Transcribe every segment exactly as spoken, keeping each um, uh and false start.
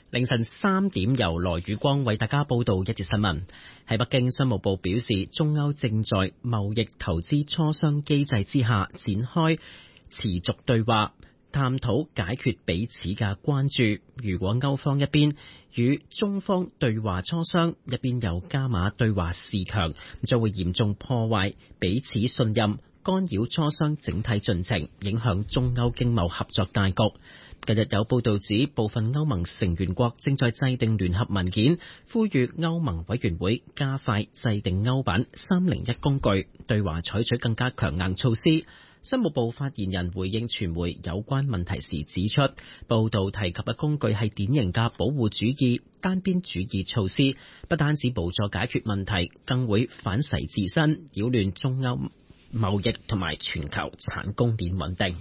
凌晨三點由羅宇光為大家報道一節新聞。喺北京，商務部表示，中歐正在貿易投資磋商機制之下展開持續對話，探討解決彼此嘅關注。如果歐方一邊與中方對話磋商，一邊又加碼對話示強，就會嚴重破壞彼此信任，干擾磋商整體進程，影響中歐經貿合作大局。近日有報道指，部分歐盟成員國正在制定聯合文件，呼籲歐盟委員會加快制定歐版三零一工具，對華採取更加強硬措施。商務部發言人回應傳媒有關問題時指出，報道提及嘅工具係典型嘅保護主義、單邊主義措施，不單止無助解決問題，更會反噬自身，擾亂中歐貿易同埋全球產供鏈穩定。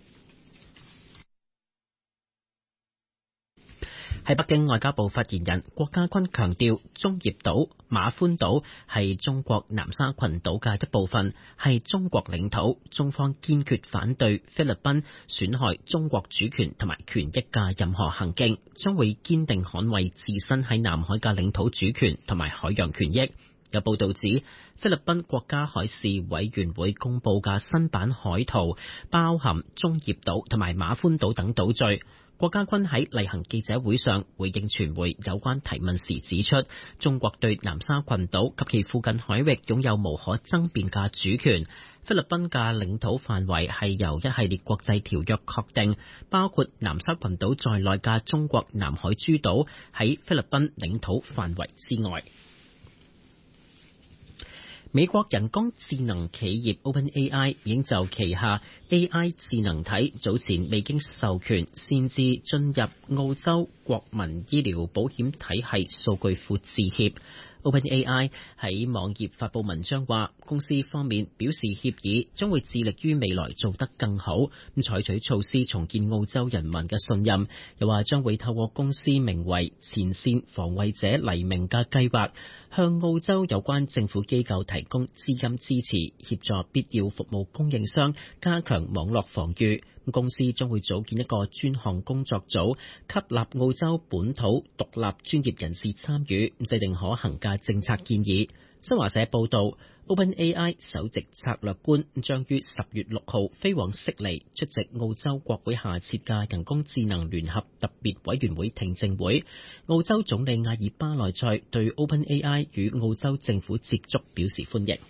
喺北京，外交部發言人郭家軍強調，中業島、馬歡島係中國南沙群島嘅一部分，係中國領土。中方堅決反對菲律賓損害中國主權同埋權益嘅任何行徑，將會堅定捍衛自身喺南海嘅領土主權同埋海洋權益。有報道指，菲律賓國家海事委員會公佈嘅新版海圖包含中業島同埋馬歡島等島嶼。郭家軍喺例行記者會上回應傳媒有關提問時指出，中國對南沙群島及其附近海域擁有無可爭辯嘅主權。菲律賓嘅領土範圍係由一系列國際條約確定，包括南沙群島在內嘅中國南海諸島喺菲律賓領土範圍之外。美國人工智能企業 OpenAI 已經就旗下 A I 智能體早前未經授權擅自進入澳洲國民醫療保險體系數據庫致歉。OpenAI 喺網頁發布文章話，公司方面表示歉意，將會致力於未來做得更好，咁採取措施重建澳洲人民嘅信任。又話將會透過公司名為前線防衛者黎明嘅計劃，向澳洲有關政府機構提供資金支持，協助必要服務供應商加強網絡防禦。公司將會組建一個專項工作組，吸納澳洲本土獨立專業人士參與，制定可行嘅政策建議。新華社報道， OpenAI 首席策略官將於十月六號飛往悉尼出席澳洲國會下設嘅人工智能聯合特別委員會聽證會。澳洲總理阿爾巴內塞對 OpenAI 與澳洲政府接觸表示歡迎。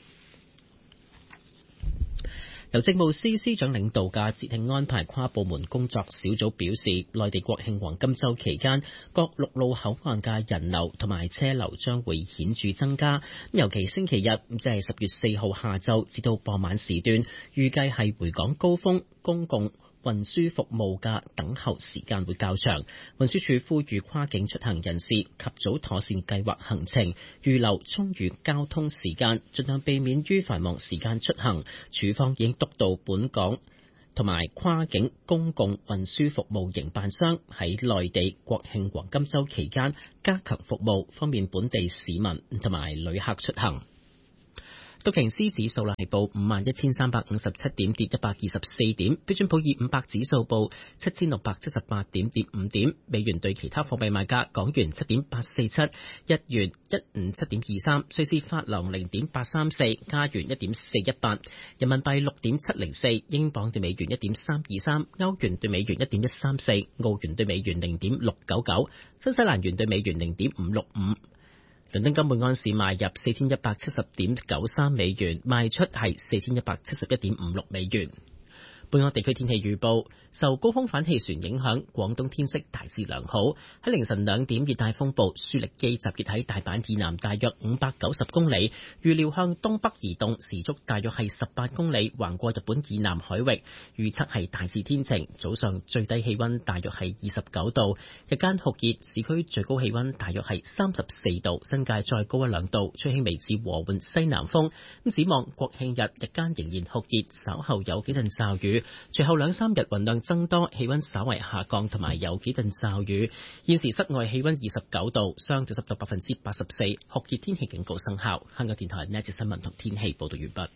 由政務司司長領導嘅節慶安排跨部門工作小組表示，內地國慶黃金週期間，各陸路口岸嘅人流同埋車流將會顯著增加。尤其星期日，即係十月四號下晝至到傍晚時段，預計係回港高峰，公共運輸服務嘅等候時間會較長。運輸署呼籲跨境出行人士及早妥善計劃行程，預留充裕交通時間，盡量避免於繁忙時間出行。署方已經督導本港同埋跨境公共運輸服務營辦商喺內地國慶黃金週期間加強服務，方便本地市民同埋旅客出行。道瓊斯指數啦係報五萬一千三百五十七點，跌一百二十四點。標準普爾五百指數報七千六百七十八點，跌五點。美元對其他貨幣賣價：港元七點八四七，日元一五七點二三，瑞士法郎零點八三四，加元一點四一八，人民幣六點七零四，英鎊對美元一點三二三，歐元對美元一點一三四，澳元對美元零點六九九，新西蘭元對美元零點五六五。倫敦金每安士賣入四千一百七十點九三美元，賣出係四千一百七十一點五六美元。本港地區天氣預報，受高空反氣旋影響，廣東天色大致良好。喺凌晨兩點，熱帶風暴舒力基集結喺大阪以南大約五百九十公里，預料向東北移動，時速大約係十八公里，橫過日本以南海域。預測係大致天晴，早上最低氣溫大約係二十九度，日間酷熱，市區最高氣溫大約係三十四度，新界再高一兩度，吹輕微至和緩西南風。咁展望國慶日，日間仍然酷熱，稍後有幾陣驟雨。隨後兩三日雲量增多，氣溫稍為下降，同埋有幾陣驟雨。現時室外氣溫二十九度，相對濕度百分之八十四，酷熱天氣警告生效。香港電台呢一節新聞同天氣報道完畢。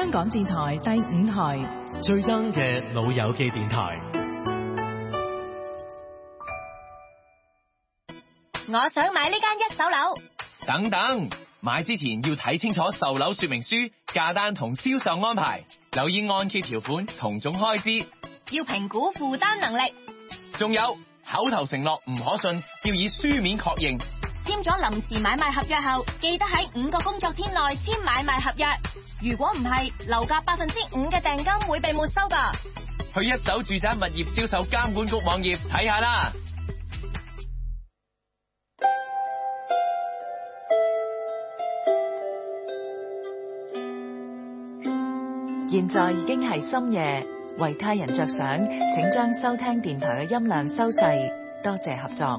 香港電台第五台， 最 young 嘅老友記電台。 我想買呢間一手樓。 等等，買之前要睇清楚售樓說明書、價單同銷售安排，留意按揭條款同總開支， 要評估負擔能力。 仲有口頭承諾唔可信，要以書面確認。 簽咗臨時買賣合約後，記得喺五個工作天內簽買賣合約。如果唔係，樓價百分之五嘅訂金會被沒收㗎。 去一手住宅物業銷售監管局網頁睇下啦。 現在已經係深夜，為他人着想，請將收聽電台嘅音量收細，多謝合作。